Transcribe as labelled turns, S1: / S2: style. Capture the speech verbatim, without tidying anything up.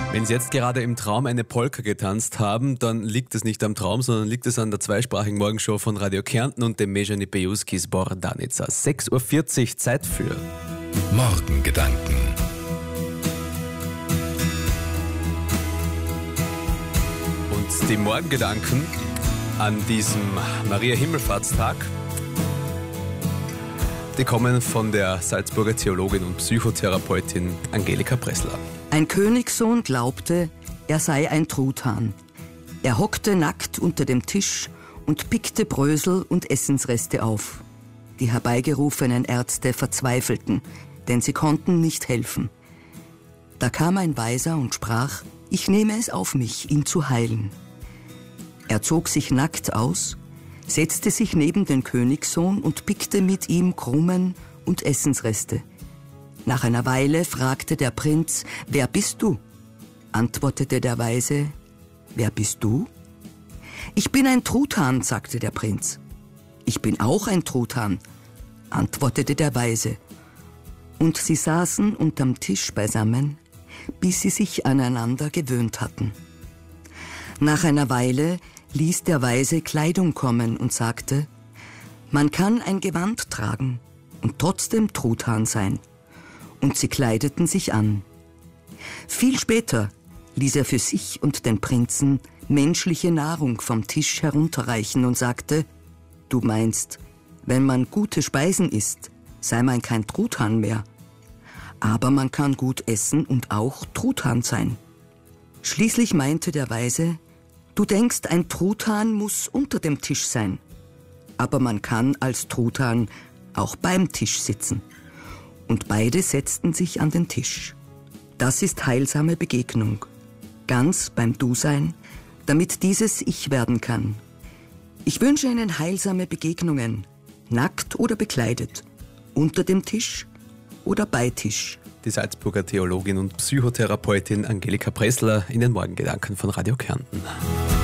S1: Wenn Sie jetzt gerade im Traum eine Polka getanzt haben, dann liegt es nicht am Traum, sondern liegt es an der zweisprachigen Morgenshow von Radio Kärnten und dem Mejani Pejuski Zbor Danica. sechs Uhr vierzig, Zeit für
S2: Morgengedanken.
S1: Und die Morgengedanken an diesem Maria-Himmelfahrtstag, die kommen von der Salzburger Theologin und Psychotherapeutin Angelika Pressler.
S3: Ein Königssohn glaubte, er sei ein Truthahn. Er hockte nackt unter dem Tisch und pickte Brösel und Essensreste auf. Die herbeigerufenen Ärzte verzweifelten, denn sie konnten nicht helfen. Da kam ein Weiser und sprach: Ich nehme es auf mich, ihn zu heilen. Er zog sich nackt aus, setzte sich neben den Königssohn und pickte mit ihm Krumen und Essensreste. Nach einer Weile fragte der Prinz: Wer bist du? Antwortete der Weise: Wer bist du? Ich bin ein Truthahn, sagte der Prinz. Ich bin auch ein Truthahn, antwortete der Weise. Und sie saßen unterm Tisch beisammen, bis sie sich aneinander gewöhnt hatten. Nach einer Weile ließ der Weise Kleidung kommen und sagte: Man kann ein Gewand tragen und trotzdem Truthahn sein. Und sie kleideten sich an. Viel später ließ er für sich und den Prinzen menschliche Nahrung vom Tisch herunterreichen und sagte: Du meinst, wenn man gute Speisen isst, sei man kein Truthahn mehr. Aber man kann gut essen und auch Truthahn sein. Schließlich meinte der Weise: Du denkst, ein Truthahn muss unter dem Tisch sein. Aber man kann als Truthahn auch beim Tisch sitzen. Und beide setzten sich an den Tisch. Das ist heilsame Begegnung. Ganz beim Du-Sein, damit dieses Ich werden kann. Ich wünsche Ihnen heilsame Begegnungen, nackt oder bekleidet, unter dem Tisch oder bei Tisch.
S1: Die Salzburger Theologin und Psychotherapeutin Angelika Pressler in den Morgengedanken von Radio Kärnten.